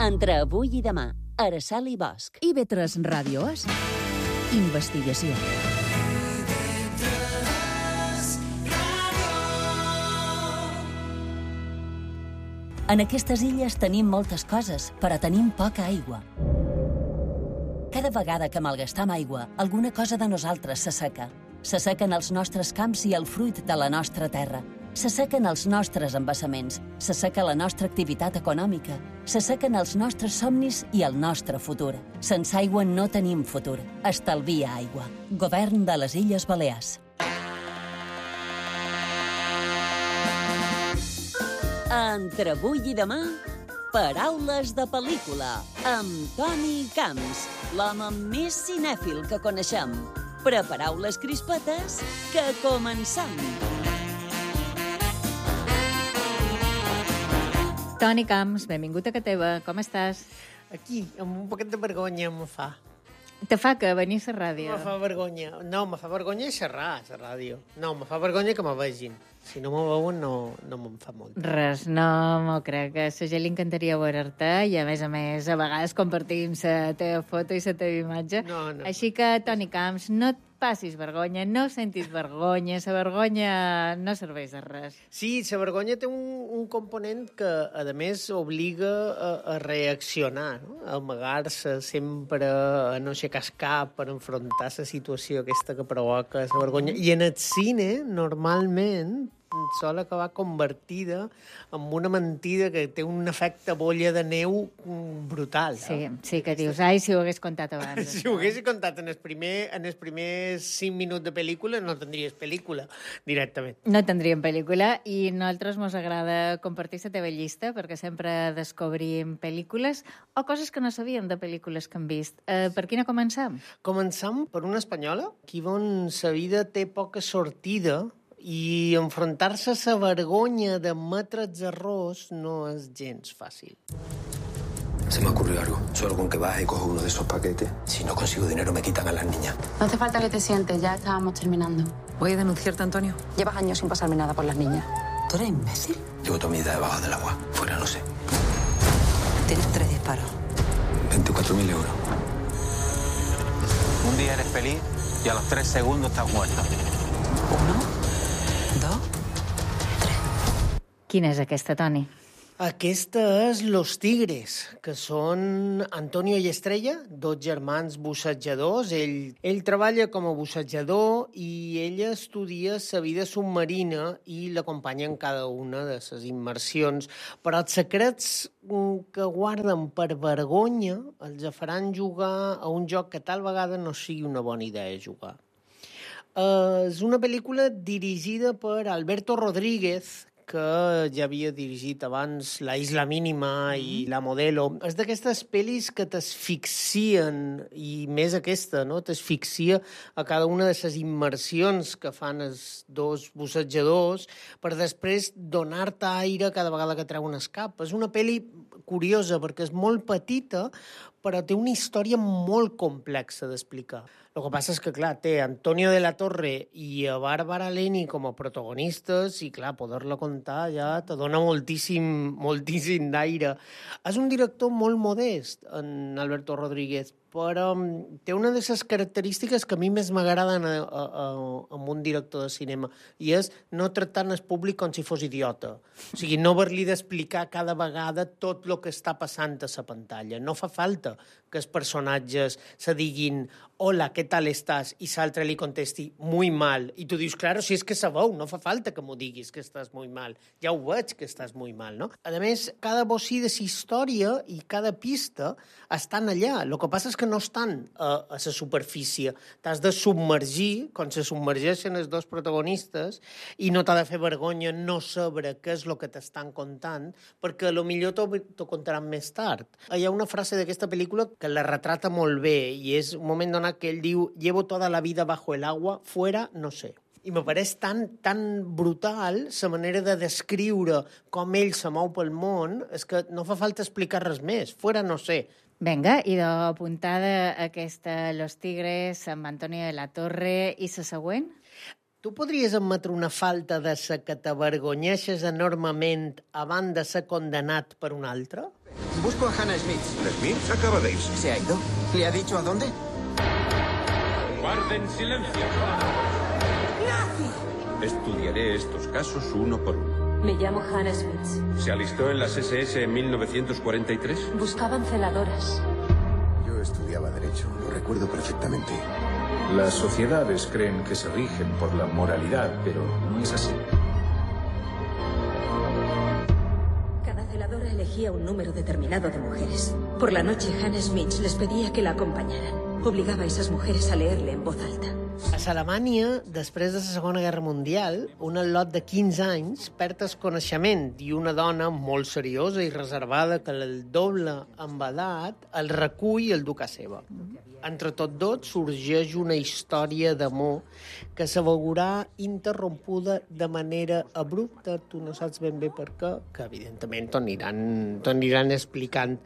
Entre avui i demà, Araceli Bosch. IB3 Ràdio és investigació. En aquestes illes tenim moltes coses, però tenim poca aigua. Cada vegada que malgastam aigua, alguna cosa de nosaltres s'asseca. S'assequen els nostres camps i el fruit de la nostra terra. S'assequen els nostres embassaments, s'asseca la nostra activitat econòmica, s'assequen els nostres somnis i el nostre futur. Sense aigua no tenim futur. Estalvia aigua. Govern de les Illes Balears. Entre avui i demà, paraules de pel·lícula, amb Toni Camps, l'home més cinèfil que coneixem. Prepareu les crispetes, que comencem! Toni Camps, benvingut a casa teva. Com estàs? Aquí, amb un poquet de vergonya em fa. Te fa que venir a la ràdio? Me fa vergonya. No, me fa vergonya xerrar a la ràdio. No, me fa vergonya que me vegin. Si no me veuen, no me'n fa molt. Res, no m'ho crec. A la gent li encantaria veure-te i, a més, a vegades compartim la teva foto i la teva imatge. No. Així que, Toni Camps, no et passis vergonya, no sentis vergonya. La vergonya no serveix de res. Sí, la vergonya té un component que, a més, obliga a reaccionar, no? A amagar-se sempre, a no aixecar el cap per enfrontar la situació aquesta que provoca la vergonya. I en el cine, normalment, sol acabar convertida en una mentida que té un efecte bolla de neu brutal. Sí, que dius, ai, si ho hagués contat abans. Si ho hagués contat en els primers 5 minuts de pel·lícula, no tindries pel·lícula directament. No tindríem pel·lícula i a nosaltres ens agrada compartir la teva llista perquè sempre descobrim pel·lícules o coses que no sabíem de pel·lícules que hem vist. Per quina comencem? Comencem per una espanyola, aquí on la vida té poca sortida i enfrontar-se a la vergonya d'admetre els errors no és gens fàcil. Se me ha ocurrido algo. Soy algún que va y cojo uno de esos paquetes. Si no consigo dinero, me quitan a las niñas. No hace falta que te sientes, ya estábamos terminando. Voy a denunciarte, Antonio. Llevas años sin pasarme nada por las niñas. ¿Tú eres imbécil? Llevo toda mi vida debajo del agua. Fuera, no sé. Tienes 3 disparos. 24.000 euros. Un día eres feliz y a los 3 segundos estás muerto. 1, 2, 3. Quina és aquesta, Toni? Aquesta és Los Tigres, que són Antonio i Estrella, dos germans bussejadors. Ell treballa com a bussejador i ella estudia la vida submarina i l'acompanya en cada una de les immersions. Però els secrets que guarden per vergonya els faran jugar a un joc que tal vegada no sigui una bona idea jugar. És una pel·lícula dirigida per Alberto Rodríguez, que ja havia dirigit abans La Isla Mínima i La Modelo. És d'aquestes pel·lis que t'asfixien, i més aquesta, no? T'asfixia a cada una de les immersions que fan els dos bussejadors per després donar-te aire cada vegada que treuen el cap. És una pel·li curiosa perquè és molt petita, però té una història molt complexa d'explicar. El que passa és que, clar, té Antonio de la Torre i a Bárbara Leni com a protagonistes i, clar, poder-la contar ja te dona moltíssim d'aire. És un director molt modest, en Alberto Rodríguez, però té una de les característiques que a mi més m'agraden en un director de cinema, i és no tractar el públic com si fos idiota. O sigui, no haver-li d'explicar cada vegada tot el que està passant a la pantalla. No fa falta que els personatges se diguin «Hola, què tal estàs?» i l'altre li contesti «Muy mal». I tu dius «Claro, si és que sabeu, no fa falta que m'ho diguis que estàs muy mal. Ja ho veig que estàs muy mal», no? A més, cada bocí de la història i cada pista estan allà. El que passa és que no estan a la superfície. T'has de submergir, com se submergeixen els dos protagonistes, i no t'ha de fer vergonya no saber què és el que t'estan contant, perquè potser t'ho contaran més tard. Hi ha una frase d'aquesta pel·lícula que la retrata molt bé, i és un moment donat que ell diu «Llevo toda la vida bajo el agua, fuera no sé». I me pareix tan brutal la manera de descriure com ell se mou pel món, és que no fa falta explicar res més. Fuera no sé. Vinga, i d'apuntada aquesta Los Tigres amb Antonio de la Torre i la següent? Tu podries admetre una falta de sa que t'avergonyeixes enormement abans de ser condemnat per un altre? Busco a Hannah Smith. ¿Smith acaba de irse? ¿Se ha ido? ¿Le ha dicho a dónde? Guarden silencio. Estudiaré estos casos uno por uno. Me llamo Hannah Smith. ¿Se alistó en las SS en 1943? Buscaban celadoras. Yo estudiaba Derecho, lo recuerdo perfectamente. Las sociedades creen que se rigen por la moralidad, pero no es así. Cada celadora elegía un número determinado de mujeres. Por la noche, Hannah Smith les pedía que la acompañaran. Obligava a esas mujeres a leerle en voz alta. A Alemanya, després de la Segona Guerra Mundial, un al·lot de 15 anys perd el coneixement i una dona molt seriosa i reservada que el doble amb edat el recull i el du a casa seva. Entre tot dos sorgeix una història d'amor que se veurà interrompuda de manera abrupta. Tu no saps ben bé per què, que evidentment t'ho aniran explicant.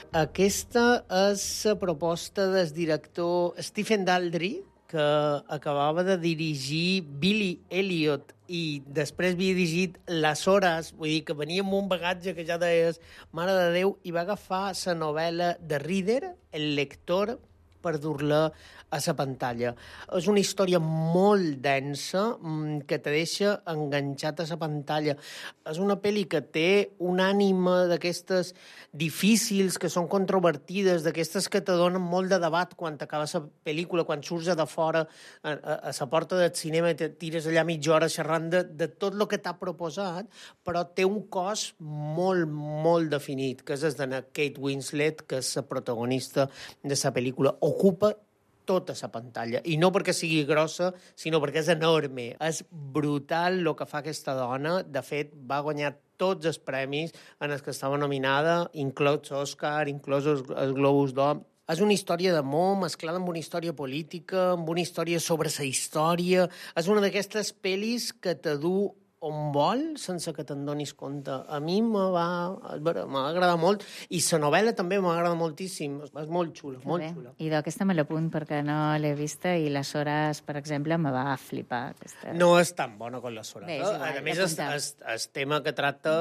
Aquesta és la proposta del director Stephen Daldry, que acabava de dirigir Billy Elliot i després havia dirigit Les Hores, vull dir que venia amb un bagatge que ja deies, mare de Déu, i va agafar la novel·la de Reader, El lector, per dur-la a la pantalla. És una història molt densa que te deixa enganxat a la pantalla. És una pel·li que té una ànima d'aquestes difícils, que són controvertides, d'aquestes que te donen molt de debat quan t'acaba la pel·lícula, quan surts de fora a la porta del cinema i te tires allà mitja hora xerrant de tot el que t'ha proposat, però té un cos molt, molt definit, que és el de Kate Winslet, que és la protagonista de la pel·lícula. Ocupa tota la pantalla. I no perquè sigui grossa, sinó perquè és enorme. És brutal el que fa aquesta dona. De fet, va guanyar tots els premis en els que estava nominada, inclòs l'Oscar, inclòs els Globus d'Or. És una història d'amor mesclada amb una història política, amb una història sobre la història. És una d'aquestes pel·lis que te du on vol, sense que te'n donis compte. A mi m'ha agradat molt, i la novel·la també m'ha agradat moltíssim. És molt xula, molt xula. I d'aquesta me l'apunt perquè no l'he vista, i Les Hores, per exemple, me va flipar. Aquesta. No és tan bona com Les Hores. Bé, igual, a més, el tema que tracta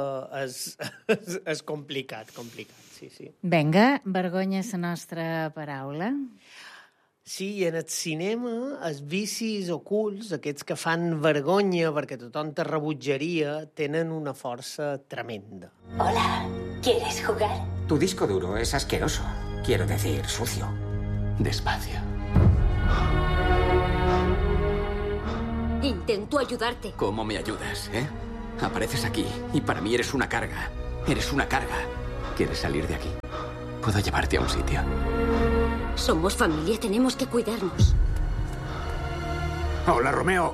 és complicat, sí. Vinga, vergonya és la nostra paraula. Sí, i en el cinema els vicis ocults, aquests que fan vergonya perquè tothom te rebutjaria, tenen una força tremenda. Hola, ¿quieres jugar? Tu disco duro es asqueroso. Quiero decir, sucio. Despacio. Intento ayudarte. ¿Cómo me ayudas, eh? Apareces aquí y para mí eres una carga. Eres una carga. ¿Quieres salir de aquí? Puedo llevarte a un sitio. Somos familia, tenemos que cuidarnos. Hola, Romeo.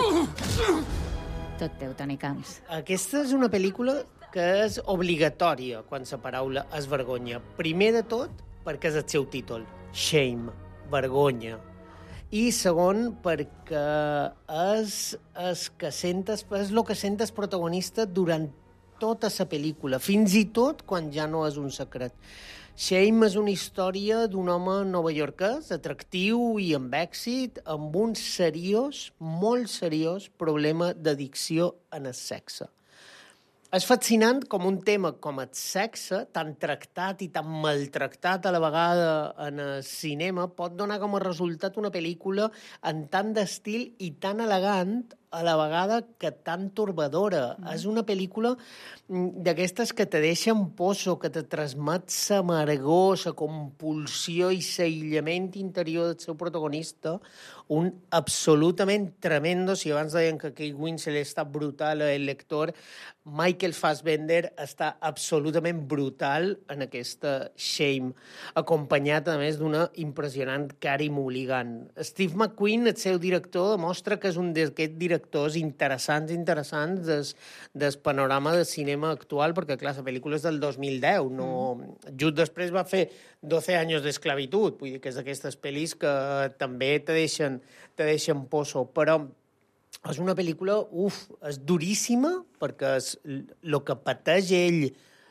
Tot teu, Toni Camps. Aquesta és una pel·lícula que és obligatòria quan la paraula és vergonya. Primer de tot, perquè és el seu títol. Shame, vergonya. I segon, perquè és el que sentes protagonista durant tota la pel·lícula, fins i tot quan ja no és un secret. Shame és una història d'un home novaiorquès, atractiu i amb èxit, amb un seriós, molt seriós problema d'addicció en el sexe. És fascinant com un tema com el sexe, tan tractat i tan maltractat a la vegada en el cinema, pot donar com a resultat una pel·lícula en tant d'estil i tan elegant a la vegada que tan torbadora. És una pel·lícula d'aquestes que te deixen poso, que te transmet l'amargor, la compulsió i l'aïllament interior del seu protagonista, un absolutament tremendo. Si abans deien que Kate Winslet està brutal El lector, Michael Fassbender està absolutament brutal en aquesta Shame, acompanyat, a més, d'una impressionant Carey Mulligan. Steve McQueen, el seu director, demostra que és un d'aquests directors interessants del panorama del cinema actual, perquè, clar, la pel·lícula és del 2010, just després va fer 12 anys d'esclavitud, vull dir que és d'aquestes pel·lis que també te deixen poso, però és una pel·lícula, és duríssima, perquè el que pateix ell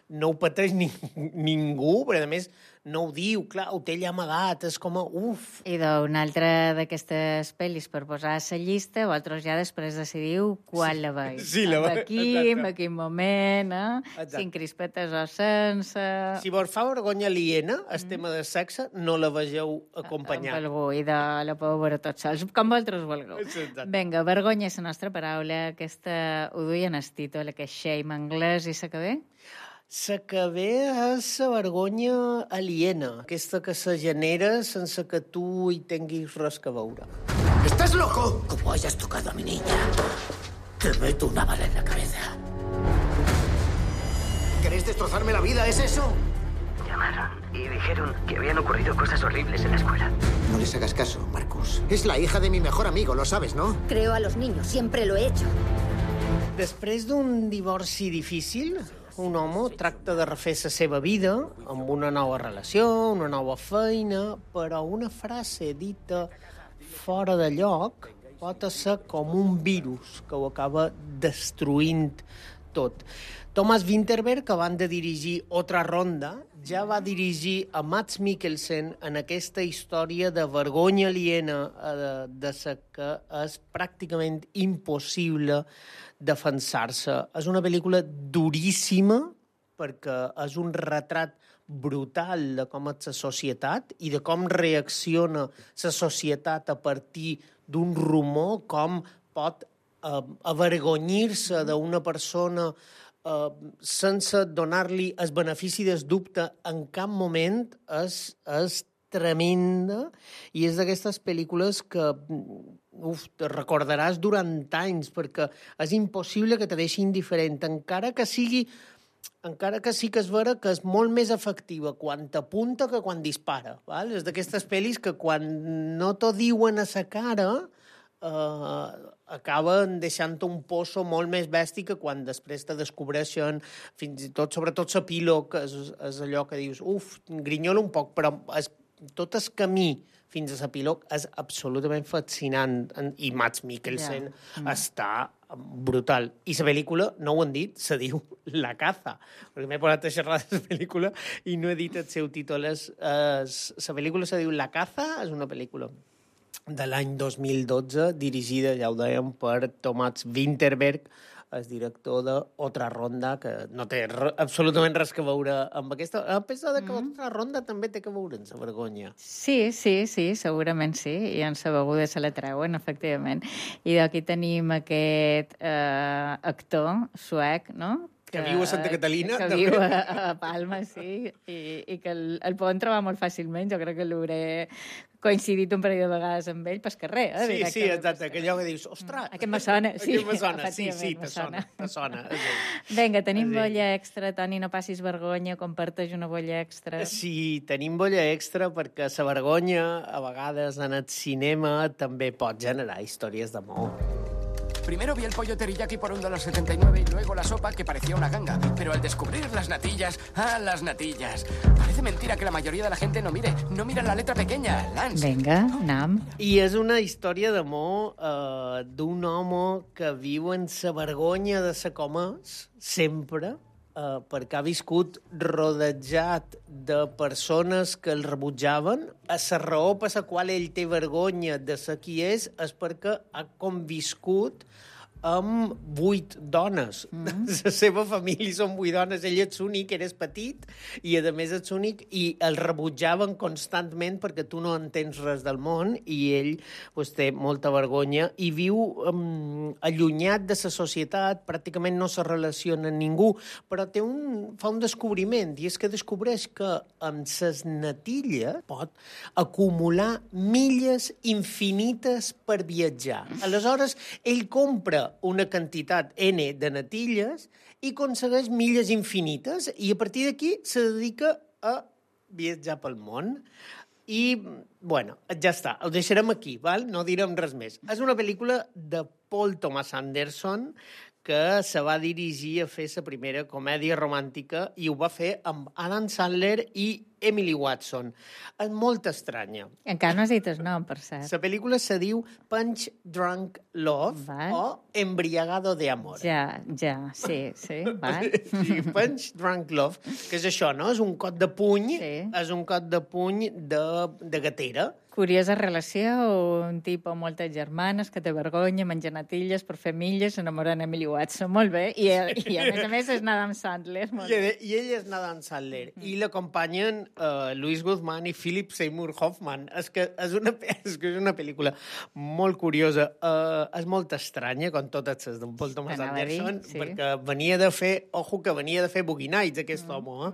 no ho pateix ningú, però a més no ho diu, clar, ho té allà amagat, és com a uf. I d'una altra d'aquestes pel·lis per posar a la llista, vosaltres ja després decidiu quan la veieu. Sí, la veieu. En quin moment, si en crispetes o sense... Si vos fa vergonya aliena, el tema de sexe, no la vegeu acompanyat. Amb algú, i de la podeu veure tots sols, com vosaltres vulgueu. Vinga, vergonya és la nostra paraula, aquesta ho duia en el títol, que és shame anglès, i s'acabé? La que ve és la vergonya aliena, aquesta que se genera sense que tu hi tinguis res que veure. ¿Estás loco? Como hayas tocado a mi niña, te meto una bala en la cabeza. ¿Queréis destrozarme la vida? ¿Es eso? Llamaron y dijeron que habían ocurrido cosas horribles en la escuela. No les hagas caso, Marcus. Es la hija de mi mejor amigo, lo sabes, ¿no? Creo a los niños, siempre lo he hecho. Després d'un divorci difícil, un home tracta de refer la seva vida amb una nova relació, una nova feina, però una frase dita fora de lloc pot ser com un virus que ho acaba destruint tot. Thomas Vinterberg, que van de dirigir Otra Ronda, ja va dirigir a Mads Mikkelsen en aquesta història de vergonya aliena de la que és pràcticament impossible defensar-se. És una pel·lícula duríssima perquè és un retrat brutal de com és la societat i de com reacciona la societat a partir d'un rumor, com pot avergonyir-se d'una persona sense donar-li el benefici del dubte en cap moment, és tremenda, i és d'aquestes pel·lícules que te recordaràs durant anys, perquè és impossible que te deixi indiferent, encara que sí que és vera que és molt més efectiva quan t'apunta que quan dispara. Val? És d'aquestes pel·lis que quan no t'ho diuen a la cara acaben deixant un pozo molt més bèstic que quan després te descobreixen, fins i tot, sobretot l'epílog, és allò que dius, grinyola un poc, però tot el camí fins a l'epílog és absolutament fascinant, i Mads Mikkelsen està brutal. I la pel·lícula, no ho han dit, se diu La caza, perquè m'he posat a xerrar de la pel·lícula i no he dit el seu títol. La pel·lícula se diu La caza, és una pel·lícula de l'any 2012, dirigida, ja ho dèiem, per Thomas Vinterberg, el director d'Otra Ronda, que no té absolutament res que veure amb aquesta... A pesar que Otra Ronda també té que veure amb la vergonya. Sí, segurament sí, i en la beguda se la treuen, efectivament. I d'aquí tenim aquest actor suec, no?, que viu a Santa Catalina. Que viu a Palma, sí, i que el poden trobar molt fàcilment. Jo crec que l'hauré coincidit un parell de vegades amb ell pel carrer. Sí, exacte, que allò que dius, ostres... Aquest me sona, sí. Aquest me sona, sí, te sona. Vinga, tenim bolla extra. Toni, no passis vergonya, comparteix una bolla extra. Sí, tenim bolla extra perquè la vergonya, a vegades en el cinema, també pot generar històries d'amor. Primero vi el pollo teriyaki por $1.79 y luego la sopa, que parecía una ganga. Pero al descubrir las natillas... las natillas! Parece mentira que la mayoría de la gente no mira la letra pequeña, Lance. Vinga, anem. I és una història d'amor d'un home que viu en la vergonya de ser com és, sempre, perquè ha viscut rodejat de persones que el rebutjaven. La raó per la qual ell té vergonya de ser qui és perquè ha conviscut amb 8 dones. La seva família són 8 dones. Ell és l'únic, eres petit, i a més és l'únic, i el rebutjaven constantment perquè tu no entens res del món, i ell té molta vergonya i viu allunyat de la societat, pràcticament no se relaciona amb ningú, però fa un descobriment, i és que descobreix que amb ses natilles pot acumular milles infinites per viatjar. Aleshores, ell compra una quantitat N de natilles i aconsegueix milles infinites, i a partir d'aquí se dedica a viatjar pel món. I, bueno, ja està, ho deixarem aquí, val? No direm res més. És una pel·lícula de Paul Thomas Anderson que se va dirigir a fer la primera comèdia romàntica i ho va fer amb Adam Sandler i Emily Watson. És molt estranya. Encara no has dit el nom, per cert. La pel·lícula se diu Punch Drunk Love o Embriagado de Amor. Ja, sí, val. Sí, Punch Drunk Love, que és això, no? És un cop de puny, és un cop de puny de gatera. Curiosa relació, un tipus amb moltes germanes que té vergonya, menja natilles per fer milles, s'enamora d'Emily Watson. Molt bé. I a més és Adam Sandler. I ell és Adam Sandler. I l'acompanyen Luis Guzmán i Philip Seymour Hoffman. És que és una pel·lícula molt curiosa. És molt estranya, com totes les d'en Paul Thomas Anderson, perquè venia de fer Boogie Nights, aquest home,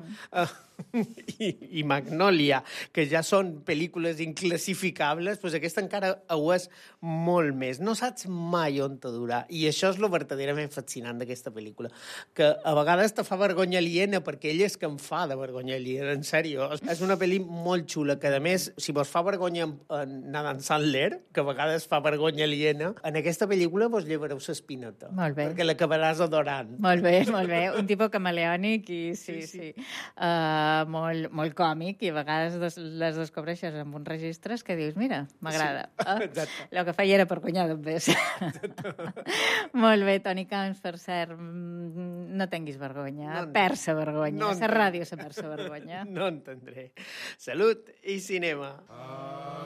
i Magnolia, que ja són pel·lícules inclassificables, doncs aquesta encara ho és molt més. No saps mai on te durà. I això és lo verdaderament fascinant d'aquesta pel·lícula, que a vegades te fa vergonya aliena, perquè ell és que em fa de vergonya aliena, en sèrio. És una pel·li molt xula, que a més, si vos fa vergonya en Adam Sandler, que a vegades fa vergonya aliena, en aquesta pel·lícula vos llevareu l'espineta. Molt bé. Perquè l'acabaràs adorant. Molt bé. Un tipus camaleònic i sí. Molt còmic, i a vegades les descobreixes amb uns registres que dius, mira, m'agrada. El que feia era per guanyar d'envés. Molt bé, Toni Camps, per cert, no tinguis vergonya, persa vergonya. La ràdio se persa vergonya. No entendré. Salut i cinema.